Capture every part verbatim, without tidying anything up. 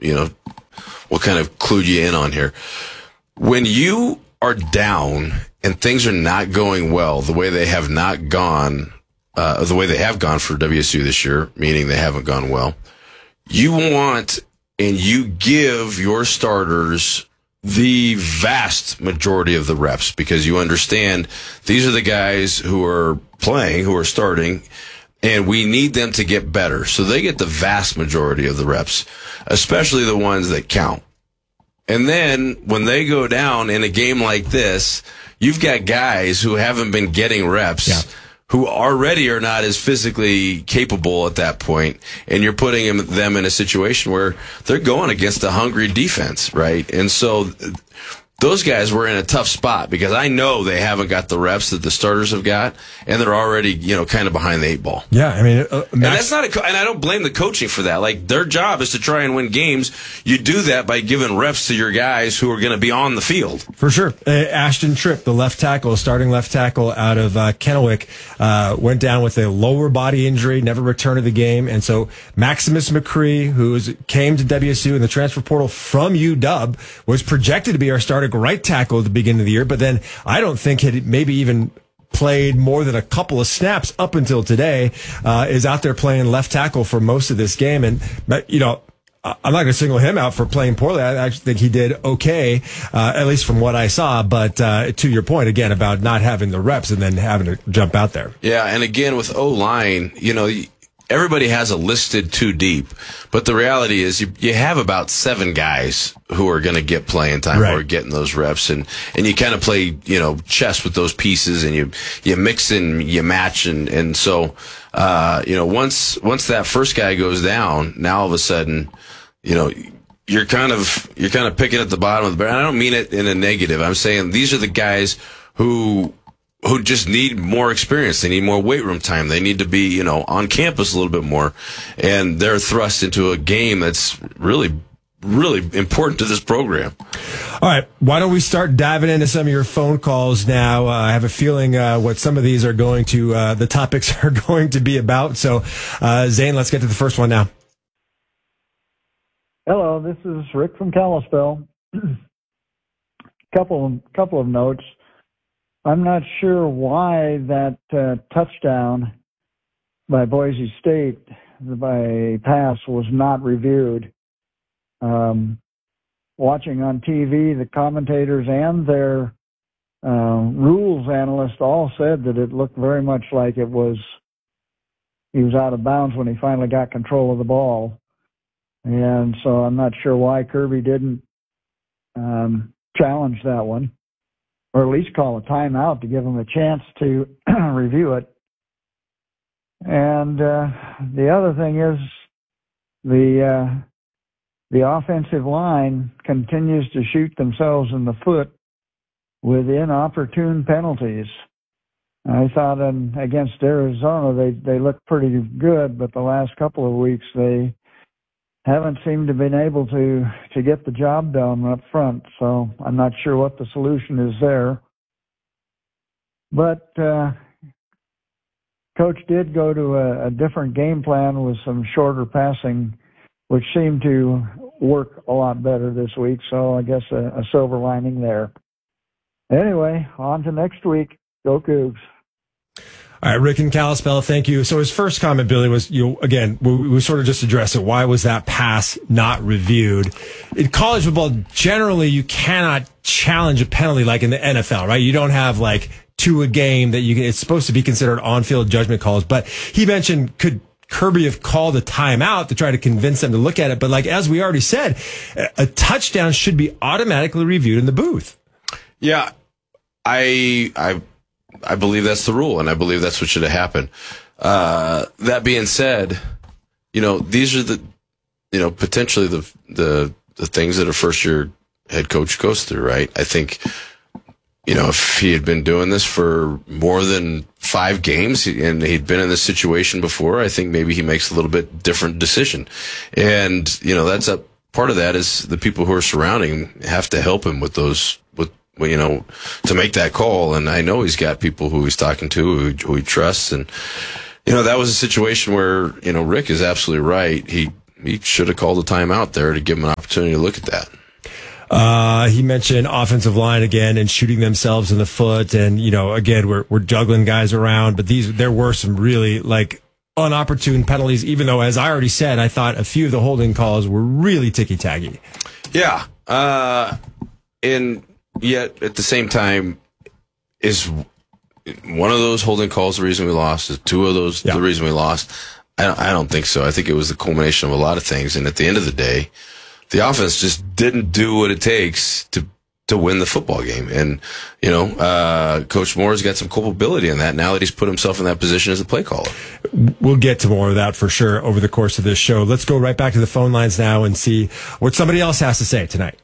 you know, we'll kind of clue you in on here. When you are down and things are not going well, the way they have not gone, uh, the way they have gone for W S U this year, meaning they haven't gone well, you want and you give your starters the vast majority of the reps because you understand these are the guys who are playing, who are starting, and we need them to get better. So they get the vast majority of the reps, especially the ones that count. And then when they go down in a game like this, you've got guys who haven't been getting reps. Yeah. Who already are not as physically capable at that point, and you're putting them in a situation where they're going against a hungry defense, right? And so those guys were in a tough spot because I know they haven't got the reps that the starters have got, and they're already, you know, kind of behind the eight ball. Yeah, I mean, uh, and that's not a, co- and I don't blame the coaching for that. Like, their job is to try and win games. You do that by giving reps to your guys who are going to be on the field. For sure. Uh, Ashton Tripp, the left tackle, starting left tackle out of uh, Kennewick, uh, went down with a lower body injury, never returned to the game, and so Maximus McCree, who is, came to W S U in the transfer portal from U W, was projected to be our starting right tackle at the beginning of the year, but then I don't think had maybe even played more than a couple of snaps up until today, uh, is out there playing left tackle for most of this game. And, you know, I'm not going to single him out for playing poorly. I actually think he did okay, uh, at least from what I saw. But uh, to your point, again, about not having the reps and then having to jump out there. Yeah, and again, with O-line, you know, everybody has a listed two deep, but the reality is you, you have about seven guys who are going to get playing time right. or getting those reps, and, and you kind of play, you know, chess with those pieces, and you you mix and you match, and and so uh, you know once once that first guy goes down, now all of a sudden, you know. You're kind of you're kind of picking at the bottom of the barrel. I don't mean it in a negative. I'm saying these are the guys who who just need more experience. They need more weight room time. They need to be, you know, on campus a little bit more. And they're thrust into a game that's really, really important to this program. All right. Why don't we start diving into some of your phone calls now? Uh, I have a feeling uh, what some of these are going to, uh, the topics are going to be about. So, uh, Zane, let's get to the first one now. Hello, this is Rick from Kalispell. couple, couple of notes. I'm not sure why that uh, touchdown by Boise State, by pass, was not reviewed. Um, watching on T V, the commentators and their uh, rules analysts all said that it looked very much like it was, he was out of bounds when he finally got control of the ball. And so I'm not sure why Kirby didn't um, challenge that one, or at least call a timeout to give him a chance to review it. And uh, the other thing is the uh, the offensive line continues to shoot themselves in the foot with inopportune penalties. I thought in, against Arizona they, they looked pretty good, but the last couple of weeks they haven't seemed to have been able to, to get the job done up front, so I'm not sure what the solution is there. But uh, Coach did go to a, a different game plan with some shorter passing, which seemed to work a lot better this week, so I guess a, a silver lining there. Anyway, on to next week. Go Cougs. All right, Rick and Kalispell, thank you. So his first comment, Billy, was, you know, again, we, we sort of just addressed it. Why was that pass not reviewed? In college football, generally, you cannot challenge a penalty like in the N F L, right? You don't have like two a game that you can, it's supposed to be considered on-field judgment calls. But he mentioned, could Kirby have called a timeout to try to convince them to look at it? But like, as we already said, a touchdown should be automatically reviewed in the booth. Yeah, I, I, I believe that's the rule, and I believe that's what should have happened. Uh, that being said, you know, these are the, you know, potentially the the the things that a first year head coach goes through, right? I think, you know, if he had been doing this for more than five games and he'd been in this situation before, I think maybe he makes a little bit different decision. And, you know, that's a part of that is the people who are surrounding him have to help him with those, with, you know, to make that call. And I know he's got people who he's talking to, who, who he trusts. And, you know, that was a situation where, you know, Rick is absolutely right. He, he should have called a timeout there to give him an opportunity to look at that. Uh, he mentioned offensive line again and shooting themselves in the foot. And, you know, again, we're, we're juggling guys around, but these, there were some really like unopportune penalties, even though, as I already said, I thought a few of the holding calls were really ticky-tacky. Yeah. Uh, and yet at the same time, is one of those holding calls the reason we lost? Is two of those yeah. the reason we lost? I don't, I don't think so. I think it was the culmination of a lot of things. And at the end of the day, the offense just didn't do what it takes to to win the football game. And, you know, uh, Coach Moore's got some culpability in that now that he's put himself in that position as a play caller. We'll get to more of that for sure over the course of this show. Let's go right back to the phone lines now and see what somebody else has to say tonight.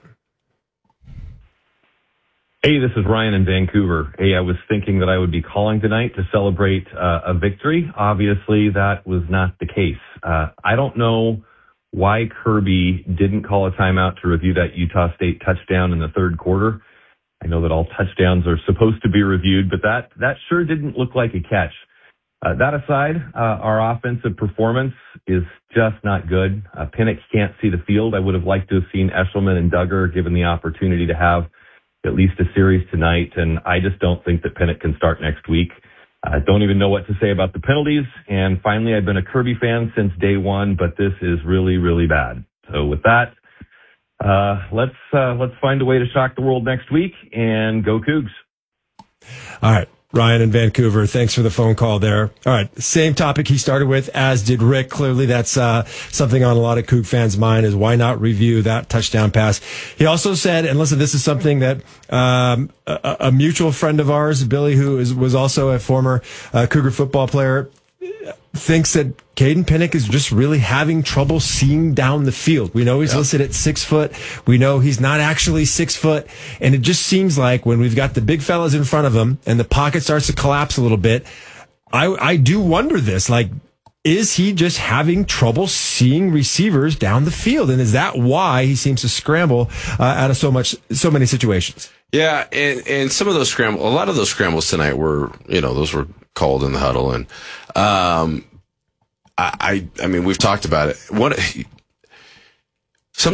Hey, this is Ryan in Vancouver. Hey, I was thinking that I would be calling tonight to celebrate uh, a victory. Obviously, that was not the case. Uh, I don't know why Kirby didn't call a timeout to review that Utah State touchdown in the third quarter. I know that all touchdowns are supposed to be reviewed, but that, that sure didn't look like a catch. Uh, that aside, uh, our offensive performance is just not good. Uh, Pinnock can't see the field. I would have liked to have seen Eshelman and Duggar given the opportunity to have at least a series tonight, and I just don't think that Pinnock can start next week. I don't even know what to say about the penalties. And finally, I've been a Kirby fan since day one, but this is really, really bad. So with that, uh, let's uh, let's find a way to shock the world next week and go Cougs. All right. Ryan in Vancouver, thanks for the phone call there. All right, same topic he started with, as did Rick. Clearly that's uh, something on a lot of Coug fans' mind, is why not review that touchdown pass. He also said, and listen, this is something that um, a, a mutual friend of ours, Billy, who is, was also a former uh, Cougar football player, thinks that Caden Pinnock is just really having trouble seeing down the field. We know he's yep. listed at six foot. We know he's not actually six foot. And it just seems like when we've got the big fellas in front of him and the pocket starts to collapse a little bit, I, I do wonder this, like, is he just having trouble seeing receivers down the field? And is that why he seems to scramble uh, out of so much, so many situations? Yeah. And, and some of those scrambles, a lot of those scrambles tonight were, you know, those were called in the huddle. And, um, I, I mean, we've talked about it. What some,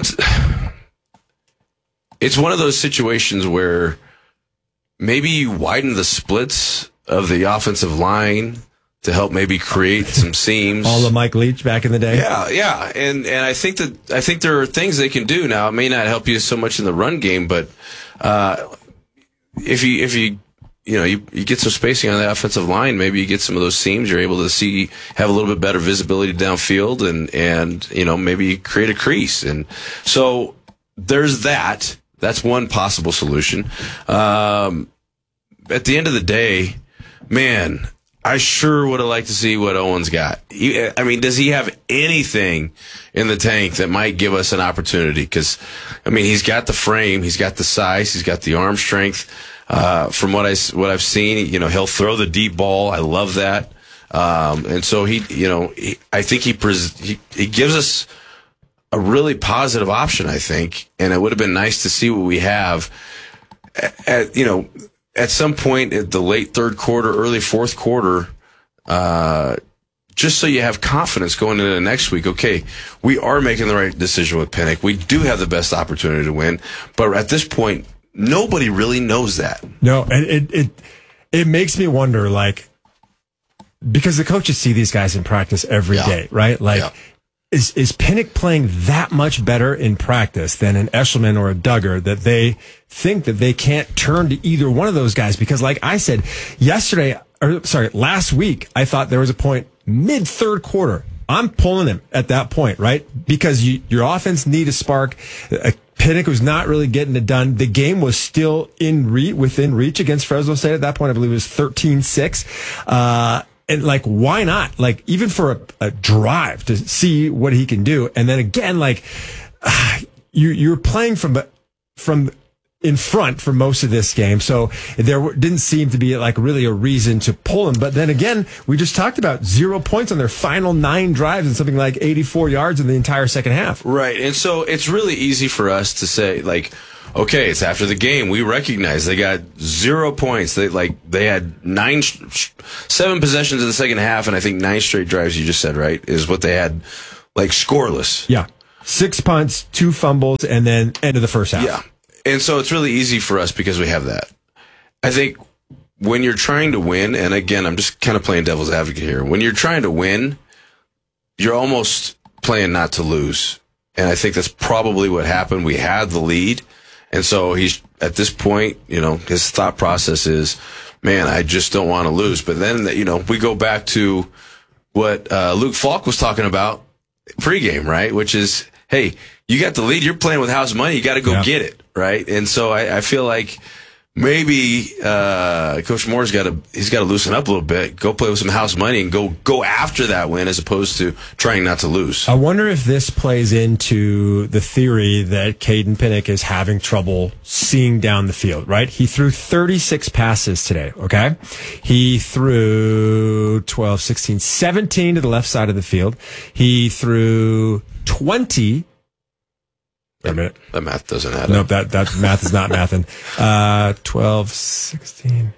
it's one of those situations where maybe you widen the splits of the offensive line to help maybe create some seams. All the Mike Leach back in the day. Yeah, yeah, and and I think that I think there are things they can do now. It may not help you so much in the run game, but uh, if you if you you know, you, you get some spacing on the offensive line, maybe you get some of those seams, you're able to see, have a little bit better visibility downfield, and, and, you know, maybe create a crease. And so there's that. That's one possible solution. Um, at the end of the day, man, I sure would have liked to see what Owen's got. He, I mean, does he have anything in the tank that might give us an opportunity? Because, I mean, he's got the frame, he's got the size, he's got the arm strength. Uh, from what I, what I've seen, you know, he'll throw the deep ball. I love that. Um, and so he, you know, he, I think he, pres- he, he gives us a really positive option, I think. And it would have been nice to see what we have at, at you know, at some point at the late third quarter, early fourth quarter, uh, just so you have confidence going into the next week. Okay, we are making the right decision with Pinnock. We do have the best opportunity to win. But at this point, nobody really knows that. No, and it, it it makes me wonder, like, because the coaches see these guys in practice every yeah. day, right? Like, yeah. is is Pinnock playing that much better in practice than an Eshelman or a Duggar that they think that they can't turn to either one of those guys? Because, like I said yesterday, or sorry, last week, I thought there was a point mid third quarter. I'm pulling him at that point, right? Because you, your offense need a spark. A, Pinnock was not really getting it done. The game was still in re- within reach against Fresno State at that point. I believe it was thirteen six. Uh, and like, why not? Like, even for a, a drive to see what he can do. And then again, like, uh, you, you're playing from, from in front for most of this game. So there didn't seem to be like really a reason to pull him. But then again, we just talked about zero points on their final nine drives and something like eighty-four yards in the entire second half. Right. And so it's really easy for us to say, like, okay, it's after the game. We recognize they got zero points. They like they had nine, seven possessions in the second half, and I think nine straight drives. You just said, right, is what they had like scoreless. Yeah. Six punts, two fumbles, and then end of the first half. Yeah. And so it's really easy for us because we have that. I think when you're trying to win, and again, I'm just kind of playing devil's advocate here. When you're trying to win, you're almost playing not to lose. And I think that's probably what happened. We had the lead. And so he's, at this point, you know, his thought process is, man, I just don't want to lose. But then, you know, we go back to what uh, Luke Falk was talking about pregame, right? Which is, hey, you got the lead. You're playing with house money. You got to go yeah. get it, right? And so I, I feel like maybe uh, Coach Moore's got to he's got to loosen up a little bit, go play with some house money, and go go after that win as opposed to trying not to lose. I wonder if this plays into the theory that Caden Pinnock is having trouble seeing down the field, right? He threw thirty-six passes today, okay? He threw twelve, sixteen, seventeen to the left side of the field. He threw twenty. Wait a minute. That math doesn't add Nope, up. that, that math is not mathing. Uh, twelve, sixteen.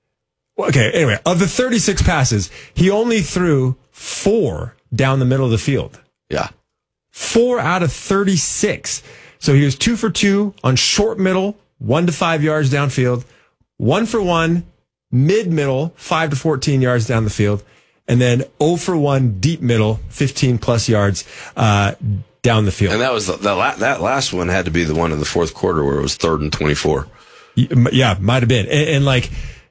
Okay, anyway, of the thirty-six passes, he only threw four down the middle of the field. Yeah. Four out of thirty-six. So he was two for two on short middle, one to five yards downfield, one for one, mid middle, five to fourteen yards down the field, and then zero for one deep middle, fifteen plus yards, uh, down the field. And that was the, the la- that last one had to be the one in the fourth quarter where it was third and twenty-four. Yeah, might have been. And, and like,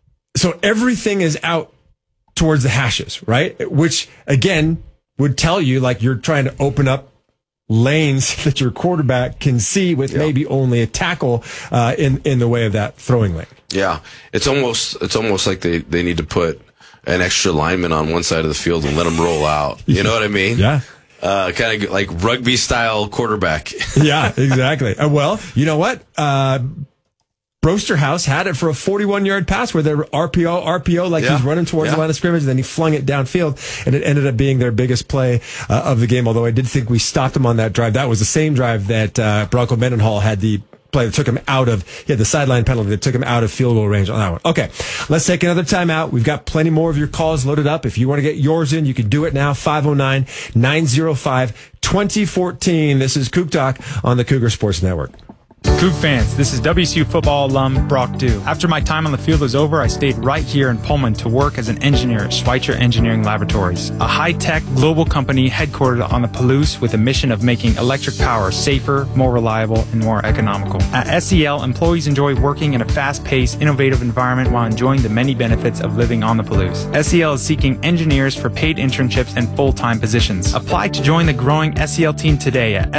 so everything is out towards the hashes, right? Which again would tell you like you're trying to open up lanes that your quarterback can see with yeah. maybe only a tackle uh, in in the way of that throwing lane. Yeah, it's almost it's almost like they, they need to put an extra lineman on one side of the field and let them roll out. You know what I mean? Yeah. Uh, kind of like rugby style quarterback. Yeah, exactly. Uh, well, you know what? Uh, Broster House had it for a forty-one yard pass where they're R P O, R P O, like yeah. he's running towards yeah. the line of scrimmage, and then he flung it downfield, and it ended up being their biggest play uh, of the game. Although I did think we stopped him on that drive. That was the same drive that uh, Bronco Mendenhall had the play that took him out of, he had the sideline penalty that took him out of field goal range on that one. Okay, let's take another timeout. We've got plenty more of your calls loaded up. If you want to get yours in, you can do it now. five oh nine, nine oh five, two oh one four. This is Coug Talk on the Cougar Sports Network. Coug fans, this is W S U football alum Brock Dew. After my time on the field was over, I stayed right here in Pullman to work as an engineer at Schweitzer Engineering Laboratories, a high-tech global company headquartered on the Palouse with a mission of making electric power safer, more reliable, and more economical. At S E L, employees enjoy working in a fast-paced, innovative environment while enjoying the many benefits of living on the Palouse. S E L is seeking engineers for paid internships and full-time positions. Apply to join the growing S E L team today at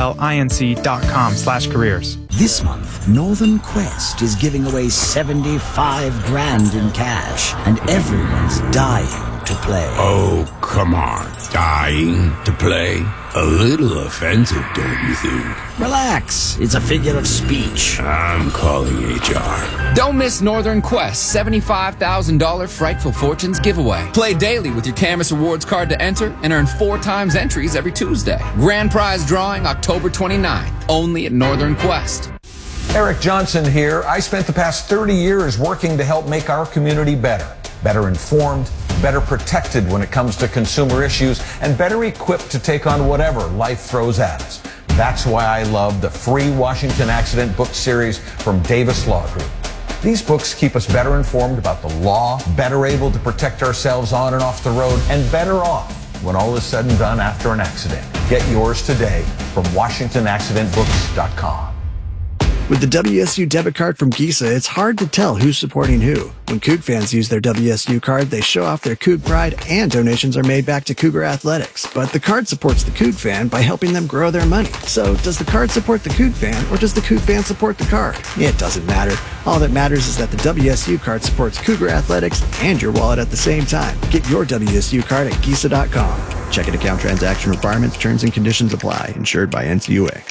selinc.com slash careers. This month, Northern Quest is giving away seventy-five grand in cash, and everyone's dying to play. Oh, come on. Dying to play? A little offensive, don't you think? Relax. It's a figure of speech. I'm calling H R. Don't miss Northern Quest seventy-five thousand dollars Frightful Fortunes giveaway. Play daily with your Canvas Rewards card to enter and earn four times entries every Tuesday. Grand prize drawing October twenty-ninth, only at Northern Quest. Eric Johnson here. I spent the past thirty years working to help make our community better. Better informed, better protected when it comes to consumer issues, and better equipped to take on whatever life throws at us. That's why I love the free Washington Accident book series from Davis Law Group. These books keep us better informed about the law, better able to protect ourselves on and off the road, and better off when all is said and done after an accident. Get yours today from washington accident books dot com. With the W S U debit card from Giza, it's hard to tell who's supporting who. When Coug fans use their W S U card, they show off their Coug pride and donations are made back to Cougar Athletics. But the card supports the Coug fan by helping them grow their money. So does the card support the Coug fan or does the Coug fan support the card? It doesn't matter. All that matters is that the W S U card supports Cougar Athletics and your wallet at the same time. Get your W S U card at Giza dot com. Checking account transaction requirements, terms and conditions apply. Insured by N C U A.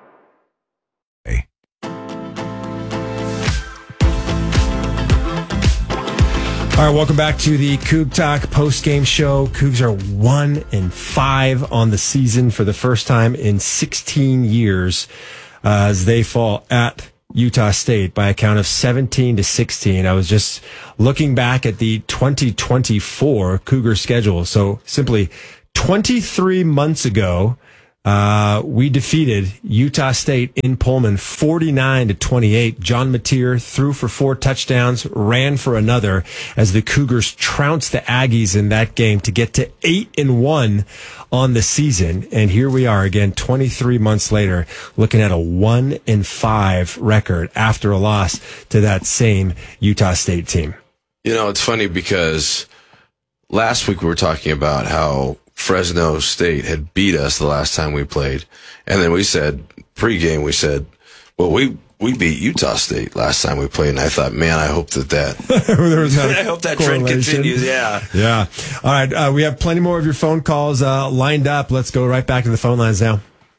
All right, welcome back to the Coug Talk post-game show. Cougs are one and five on the season for the first time in sixteen years uh, as they fall at Utah State by a count of seventeen to sixteen. I was just looking back at the twenty twenty-four Cougar schedule. So simply twenty-three months ago, uh, we defeated Utah State in Pullman forty-nine to twenty-eight. John Mateer threw for four touchdowns, ran for another as the Cougars trounced the Aggies in that game to get to eight and one on the season. And here we are again, twenty-three months later, looking at a one and five record after a loss to that same Utah State team. You know, it's funny because last week we were talking about how Fresno State had beat us the last time we played. And then we said, pregame, we said, well, we, we beat Utah State last time we played. And I thought, man, I hope that that, there was I hope that trend continues. Yeah. Yeah. All right. Uh, we have plenty more of your phone calls uh, lined up. Let's go right back to the phone lines now.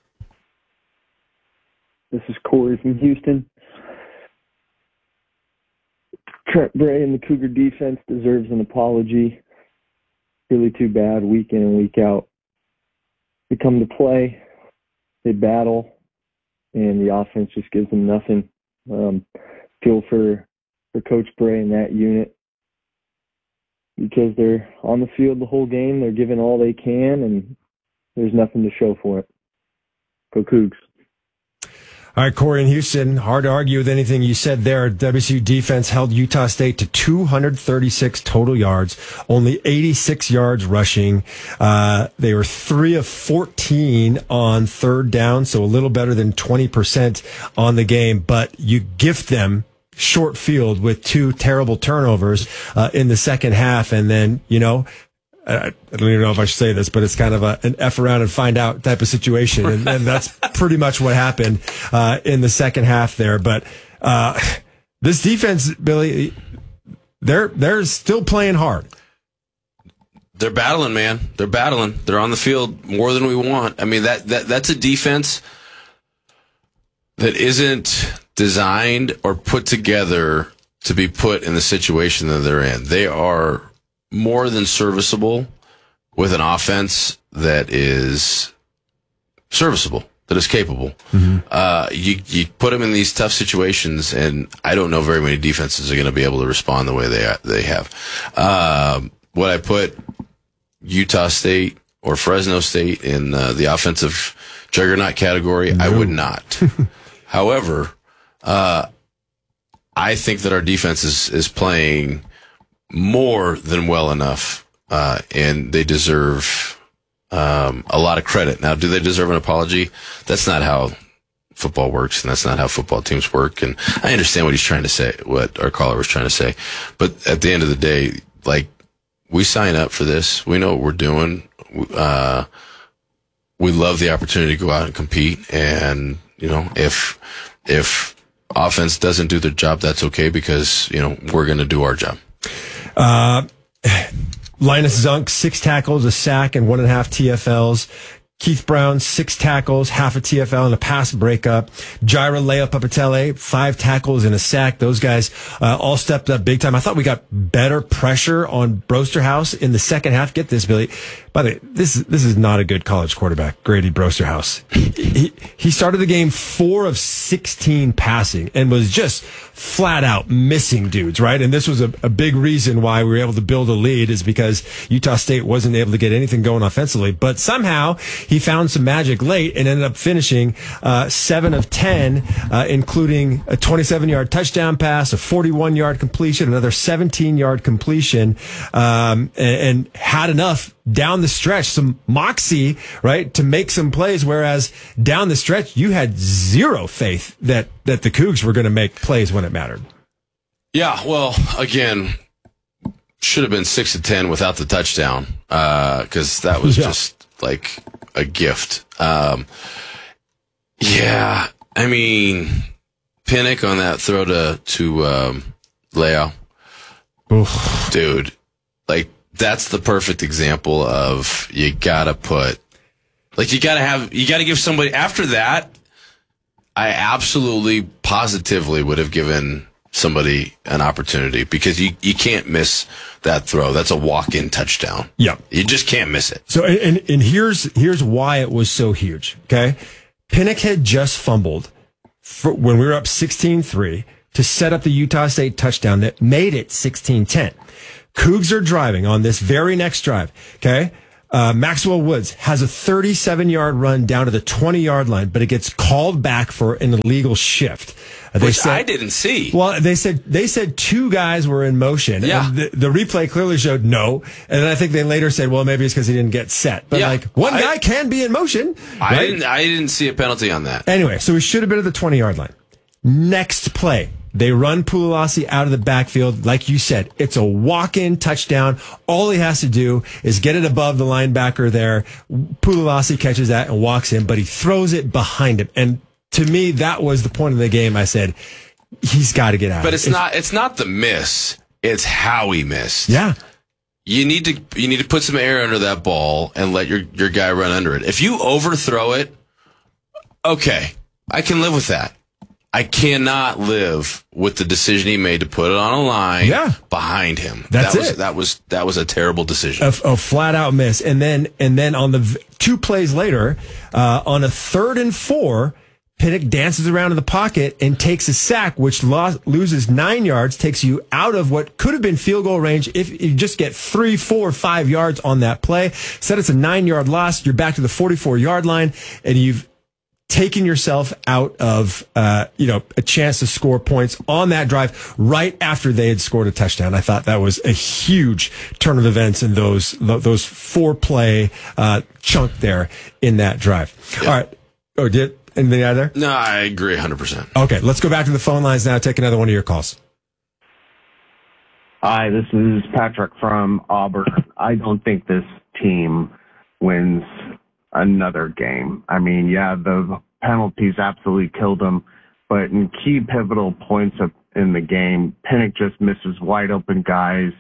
This is Corey from Houston. Trent Bray and the Cougar defense deserves an apology. Really too bad week in and week out. They come to play, they battle, and the offense just gives them nothing. Um, feel for, for Coach Bray and that unit because they're on the field the whole game. They're giving all they can, and there's nothing to show for it. Go Cougs. All right, Corey in Houston, hard to argue with anything you said there. W S U defense held Utah State to two hundred thirty-six total yards, only eighty-six yards rushing. Uh, they were three of fourteen on third down, so a little better than twenty percent on the game, but you gift them short field with two terrible turnovers uh, in the second half, and then, you know, I don't even know if I should say this, but it's kind of a, an F around and find out type of situation. And, and that's pretty much what happened uh, in the second half there. But uh, this defense, Billy, they're they're still playing hard. They're battling, man. They're battling. They're on the field more than we want. I mean, that, that that's a defense that isn't designed or put together to be put in the situation that they're in. They are more than serviceable with an offense that is serviceable, that is capable. Mm-hmm. Uh, you, you put them in these tough situations, and I don't know very many defenses are going to be able to respond the way they they have. Um, would I put Utah State or Fresno State in uh, the offensive juggernaut category? No. I would not. However, uh, I think that our defense is, is playing more than well enough, uh, and they deserve um, a lot of credit. Now, do they deserve an apology? That's not how football works, and that's not how football teams work. And I understand what he's trying to say, what our caller was trying to say. But at the end of the day, like, we sign up for this. We know what we're doing. Uh, we love the opportunity to go out and compete. And, you know, if if offense doesn't do their job, that's okay, because, you know, we're going to do our job. Uh, Linus Zunk, six tackles, a sack, and one and a half T F Ls. Keith Brown, six tackles, half a T F L, and a pass breakup. Jaira Leopapatele, five tackles and a sack. Those guys uh, all stepped up big time. I thought we got better pressure on Brosterhouse in the second half. Get this, Billy. By the way, this is, this is not a good college quarterback, Grady Brosterhouse. He, he, he started the game four of sixteen passing and was just flat out missing dudes, right? And this was a, a big reason why we were able to build a lead, is because Utah State wasn't able to get anything going offensively. But somehow he found some magic late and ended up finishing uh, seven of ten, uh, including a twenty-seven-yard touchdown pass, a forty-one-yard completion, another seventeen-yard completion, um, and, and had enough down the stretch, some moxie, right, to make some plays, whereas down the stretch, you had zero faith that, that the Cougs were going to make plays when it mattered. Yeah, well, again, should have been six to ten without the touchdown, because uh, that was yeah. just like a gift. Um, yeah, I mean, Pinnock on that throw to, to um, Leo. Oof. Dude, like, that's the perfect example of you gotta put, like, you gotta have, you gotta give somebody, after that, I absolutely, positively would have given somebody an opportunity, because you, you can't miss that throw. That's a walk-in touchdown. Yeah. You just can't miss it. So, and, and here's, here's why it was so huge, okay? Pinnock had just fumbled for, when we were up sixteen three to set up the Utah State touchdown that made it sixteen ten. Cougs are driving on this very next drive, okay? Uh, Maxwell Woods has a thirty-seven yard run down to the twenty yard line, but it gets called back for an illegal shift. Uh, they Which said, I didn't see. Well, they said they said two guys were in motion. Yeah. And the, the replay clearly showed no. And then I think they later said, well, maybe it's because he didn't get set. But Yeah. like one I- guy can be in motion. I right? didn't. I didn't see a penalty on that. Anyway, so he should have been at the twenty yard line. Next play, they run Pulalasi out of the backfield. Like you said, it's a walk-in touchdown. All he has to do is get it above the linebacker there. Pulalasi catches that and walks in, but he throws it behind him. And to me, that was the point of the game. I said, he's got to get out. But it's If- not. It's not the miss. It's how he missed. Yeah. You need to. You need to put some air under that ball and let your your guy run under it. If you overthrow it, okay, I can live with that. I cannot live with the decision he made to put it on a line Yeah. behind him. That's that was, it. That was that was a terrible decision. A, a flat out miss. And then, and then on the v- two plays later, uh, on a third and four, Pinnock dances around in the pocket and takes a sack, which lo- loses nine yards, takes you out of what could have been field goal range if you just get three, four, five yards on that play. Said it's a nine yard loss. You're back to the forty-four yard line, and you've taking yourself out of, uh, you know, a chance to score points on that drive right after they had scored a touchdown. I thought that was a huge turn of events in those, those four play, uh, chunk there in that drive. Yeah. All right. Oh, did anything out there? No, I agree one hundred percent. Okay. Let's go back to the phone lines now. Take another one of your calls. Hi, this is Patrick from Auburn. I don't think this team wins another game. I mean, yeah, the penalties absolutely killed them, but in key pivotal points of, in the game, Pinnock just misses wide open guys.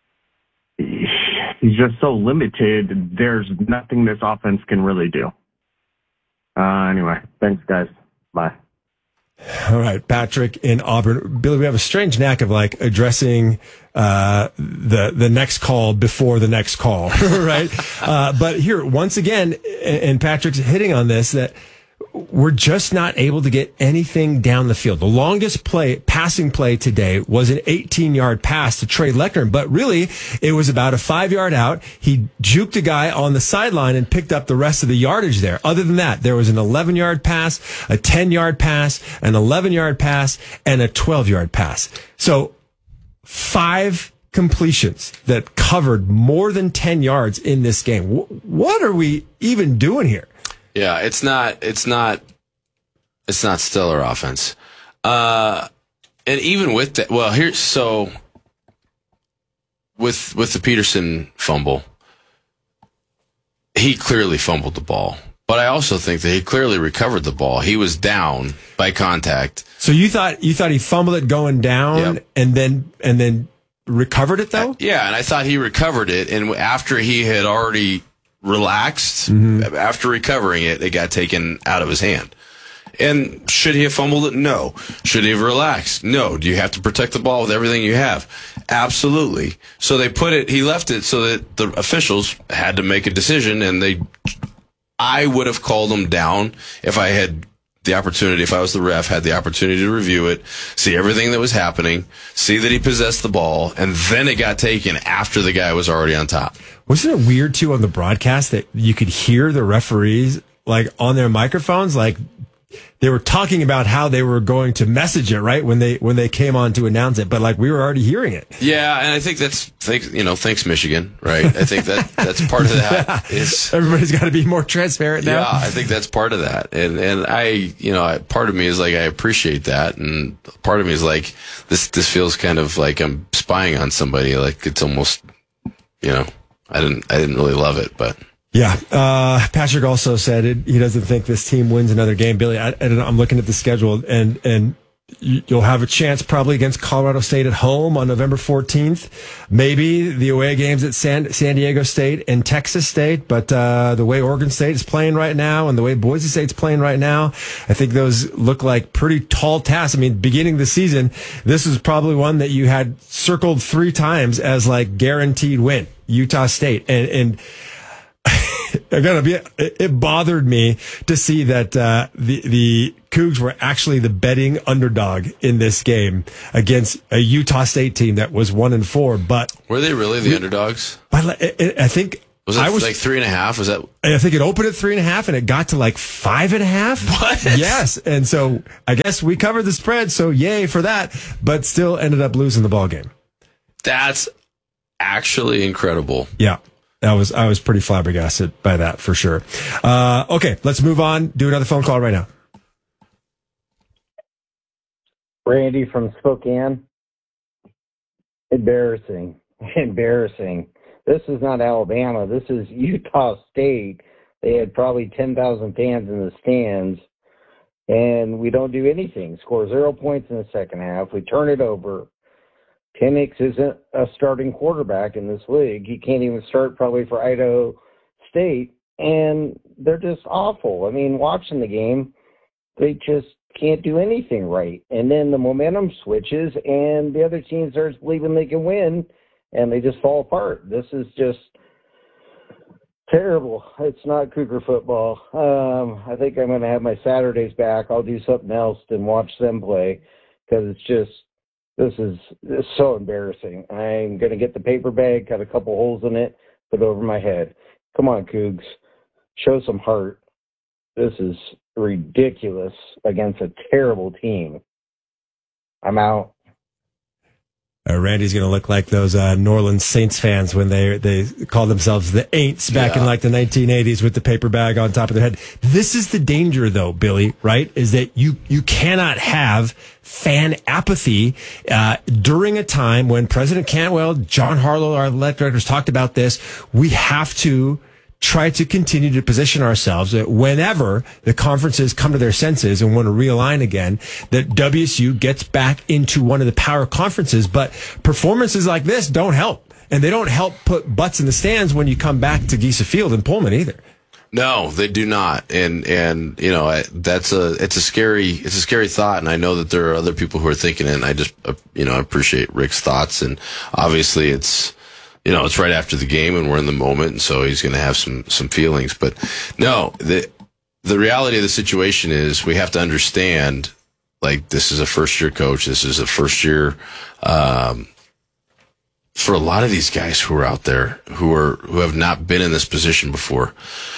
He's just so limited. There's nothing this offense can really do. Uh, anyway, thanks, guys. Bye. All right, Patrick in Auburn. Billy, we have a strange knack of like addressing uh, the the next call before the next call, right? Uh, but here, once again, and Patrick's hitting on this, that we're just not able to get anything down the field. The longest play, passing play today was an eighteen yard pass to Trey Leckner, but really it was about a five yard out. He juked a guy on the sideline and picked up the rest of the yardage there. Other than that, there was an eleven yard pass, a ten yard pass, an eleven yard pass, and a twelve yard pass. So five completions that covered more than ten yards in this game. What are we even doing here? Yeah, it's not, it's not, it's not stellar offense. Uh, and even with that, well, here's, so with, with the Peterson fumble, he clearly fumbled the ball, but I also think that he clearly recovered the ball. He was down by contact. So you thought, you thought he fumbled it going down Yep. and then, and then recovered it though? Yeah. And I thought he recovered it. And after he had already relaxed, mm-hmm. after recovering it, it got taken out of his hand. And should he have fumbled it? No. Should he have relaxed? No. Do you have to protect the ball with everything you have? Absolutely. So they put it, he left it so that the officials had to make a decision, and they, I would have called him down if I had the opportunity, if I was the ref, had the opportunity to review it, see everything that was happening, see that he possessed the ball, and then it got taken after the guy was already on top. Wasn't it weird too on the broadcast that you could hear the referees like on their microphones, like they were talking about how they were going to message it, right? When they, when they came on to announce it, but like we were already hearing it. Yeah. And I think that's, thanks, you know, thanks Michigan, right? I think that that's part of that. Is everybody's got to be more transparent now. Yeah. I think that's part of that. And, and I, you know, I, part of me is like, I appreciate that. And part of me is like, this, this feels kind of like I'm spying on somebody. Like it's almost, you know, I didn't, I didn't really love it, but. Yeah. Uh, Patrick also said it, he doesn't think this team wins another game. Billy, I, I don't know, I'm looking at the schedule and, and you'll have a chance probably against Colorado State at home on November fourteenth. Maybe the away games at San, San Diego State and Texas State. But, uh, the way Oregon State is playing right now and the way Boise State's playing right now, I think those look like pretty tall tasks. I mean, beginning of the season, this is probably one that you had circled three times as like guaranteed win, Utah State. And, and, I gotta be, it bothered me to see that, uh, the, the Cougs were actually the betting underdog in this game against a Utah State team that was one and four, but. Were they really the underdogs? But I think Was it I was, like three and a half? Was that? I think it opened at three and a half, and it got to like five and a half. What? Yes, and so I guess we covered the spread, so yay for that. But still ended up losing the ball game. That's actually incredible. Yeah, that was I was pretty flabbergasted by that for sure. Uh, okay, let's move on. Do another phone call right now. Randy from Spokane. Embarrassing. Embarrassing. This is not Alabama. This is Utah State. They had probably ten thousand fans in the stands, and we don't do anything. Score zero points in the second half. We turn it over. Penix isn't a starting quarterback in this league. He can't even start probably for Idaho State, and they're just awful. I mean, watching the game, they just can't do anything right. And then the momentum switches, and the other team starts believing they can win, and they just fall apart. This is just terrible. It's not Cougar football. Um, I think I'm going to have my Saturdays back. I'll do something else than watch them play because it's just, this is it's so embarrassing. I'm going to get the paper bag, cut a couple holes in it, put it over my head. Come on, Cougs. Show some heart. This is ridiculous against a terrible team. I'm out. Uh, Randy's going to look like those uh, New Orleans Saints fans when they they called themselves the Aints back Yeah. in like the nineteen eighties with the paper bag on top of their head. This is the danger, though, Billy, right? Is that you you cannot have fan apathy uh, during a time when President Cantwell, John Harlow, our athletic directors talked about this. We have to try to continue to position ourselves that whenever the conferences come to their senses and want to realign again, that W S U gets back into one of the power conferences. But performances like this don't help. And they don't help put butts in the stands when you come back to Giesa Field in Pullman either. No, they do not. And, and, you know, I, that's a, it's a scary, it's a scary thought. And I know that there are other people who are thinking it. And I just, uh, you know, I appreciate Rick's thoughts. And obviously it's, you know, it's right after the game and we're in the moment. And so he's going to have some, some feelings, but no, the, the reality of the situation is we have to understand, like, this is a first year coach. This is a first year, um, for a lot of these guys who are out there who are, who have not been in this position before.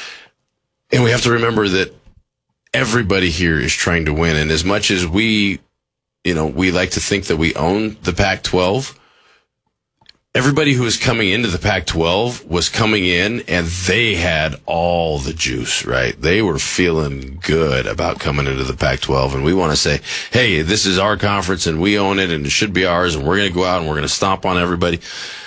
And we have to remember that everybody here is trying to win. And as much as we, you know, we like to think that we own the Pac twelve, everybody who was coming into the Pac twelve was coming in and they had all the juice, right? They were feeling good about coming into the Pac twelve. And we want to say, hey, this is our conference and we own it and it should be ours and we're going to go out and we're going to stomp on everybody.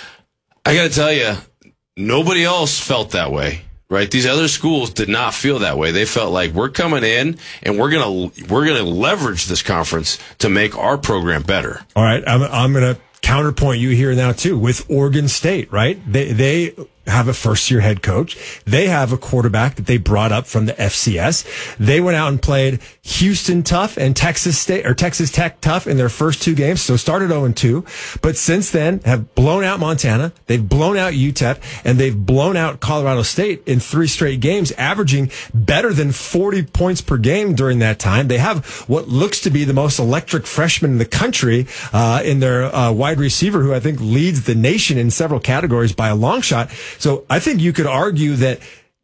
I got to tell you, nobody else felt that way, right? These other schools did not feel that way. They felt like we're coming in and we're going to, we're going to leverage this conference to make our program better. All right. I'm, I'm going to counterpoint you here now too with Oregon State, right? They, they have a first year head coach. They have a quarterback that they brought up from the F C S. They went out and played Houston tough and Texas State or Texas Tech tough in their first two games. So started oh and two, but since then have blown out Montana. They've blown out U T E P and they've blown out Colorado State in three straight games, averaging better than forty points per game during that time. They have what looks to be the most electric freshman in the country, uh, in their, uh, wide receiver who I think leads the nation in several categories by a long shot. So I think you could argue that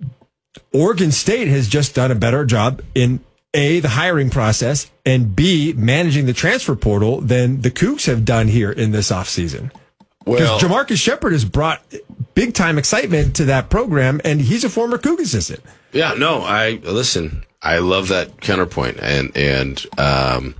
Oregon State has just done a better job in A, the hiring process, and B, managing the transfer portal than the Cougs have done here in this offseason. Because Well, Jamarcus Shepard has brought big time excitement to that program, and he's a former Coug assistant. yeah, no, I listen, I love that counterpoint. And, and, um,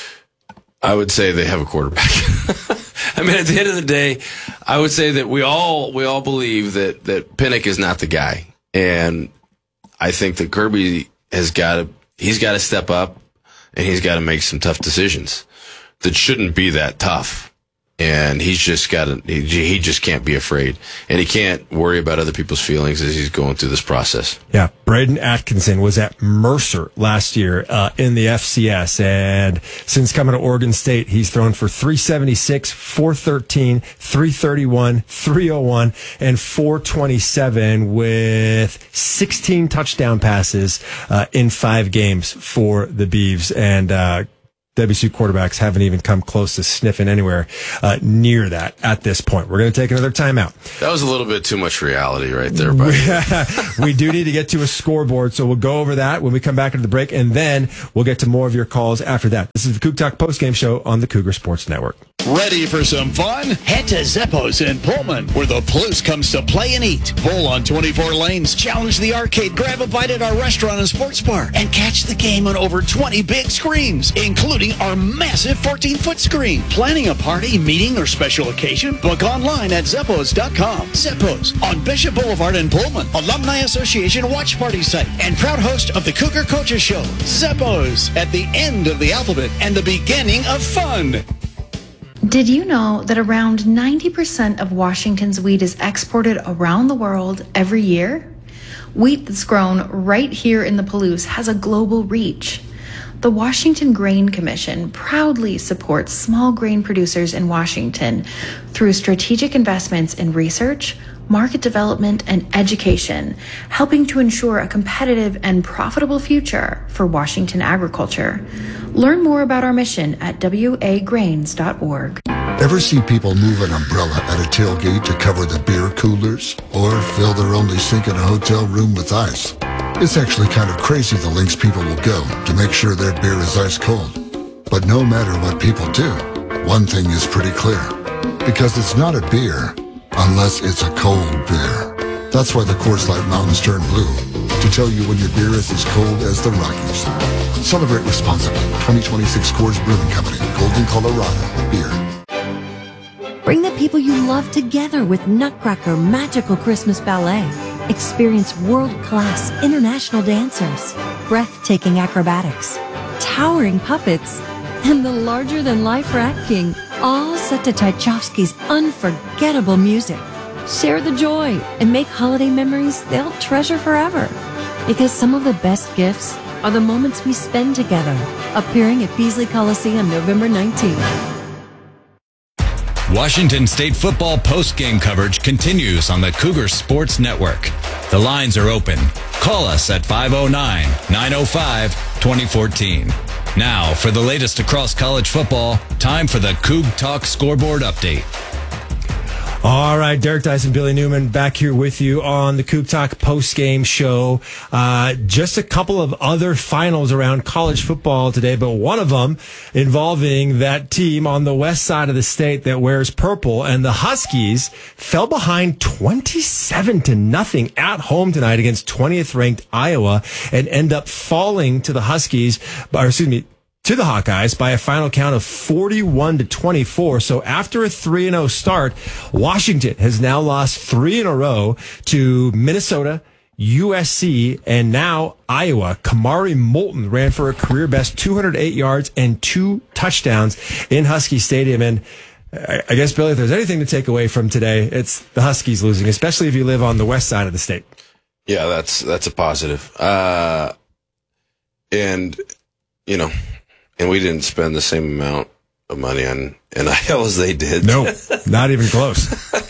I would say they have a quarterback. I mean, at the end of the day, I would say that we all we all believe that that Pinnock is not the guy, and I think that Kirby has got to he's got to step up, and he's got to make some tough decisions that shouldn't be that tough. And he's just got to, he, he just can't be afraid. And he can't worry about other people's feelings as he's going through this process. Yeah. Braden Atkinson was at Mercer last year, uh, in the F C S. And since coming to Oregon State, he's thrown for three seventy-six, four thirteen, three thirty-one, three oh one, and four twenty-seven with sixteen touchdown passes, uh, in five games for the Beavs. And, uh, W S U quarterbacks haven't even come close to sniffing anywhere uh, near that at this point. We're going to take another timeout. That was a little bit too much reality right there, buddy. We do need to get to a scoreboard, so we'll go over that when we come back into the break, and then we'll get to more of your calls after that. This is the Coug Talk postgame show on the Cougar Sports Network. Ready for some fun? Head to Zeppo's in Pullman, where the Palouse comes to play and eat. Bowl on twenty-four lanes, challenge the arcade, grab a bite at our restaurant and sports bar, and catch the game on over twenty big screens, including our massive fourteen-foot screen. Planning a party, meeting, or special occasion? Book online at Zeppos dot com. Zeppo's on Bishop Boulevard in Pullman, Alumni Association watch party site, and proud host of the Cougar Coaches Show. Zeppo's, at the end of the alphabet and the beginning of fun. Did you know that around ninety percent of Washington's wheat is exported around the world every year? Wheat that's grown right here in the Palouse has a global reach. The Washington Grain Commission proudly supports small grain producers in Washington through strategic investments in research, market development, and education, helping to ensure a competitive and profitable future for Washington agriculture. Learn more about our mission at w a grains dot org. Ever see people move an umbrella at a tailgate to cover the beer coolers? Or fill their only sink in a hotel room with ice? It's actually kind of crazy the lengths people will go to make sure their beer is ice cold. But no matter what people do, one thing is pretty clear. Because it's not a beer unless it's a cold beer. That's why the Coors Light Mountains turn blue, to tell you when your beer is as cold as the Rockies. Celebrate responsibly. twenty twenty-six Coors Brewing Company, Golden, Colorado. Beer. Bring the people you love together with Nutcracker Magical Christmas Ballet. Experience world-class international dancers, breathtaking acrobatics, towering puppets, and the larger-than-life Rat King, all set to Tchaikovsky's unforgettable music. Share the joy and make holiday memories they'll treasure forever. Because some of the best gifts are the moments we spend together. Appearing at Beasley Coliseum November nineteenth. Washington State football postgame coverage continues on the Cougar Sports Network. The lines are open. Call us at five oh nine, nine oh five, twenty fourteen. Now, for the latest across college football, time for the Coug Talk scoreboard update. All right, Derek Dyson, Billy Newman back here with you on the Coug Talk post-game show. Uh, just a couple of other finals around college football today, but one of them involving that team on the west side of the state that wears purple, and the Huskies fell behind twenty-seven to nothing at home tonight against twentieth ranked Iowa and end up falling to the Huskies, or excuse me, to the Hawkeyes by a final count of forty-one to twenty-four. So after a three and oh start, Washington has now lost three in a row to Minnesota, U S C, and now Iowa. Kamari Moulton ran for a career best two hundred eight yards and two touchdowns in Husky Stadium. And I guess, Billy, if there's anything to take away from today, it's the Huskies losing, especially if you live on the west side of the state. Yeah, that's that's a positive. Uh, and, you know, and we didn't spend the same amount of money on N I L as they did. No, not even close.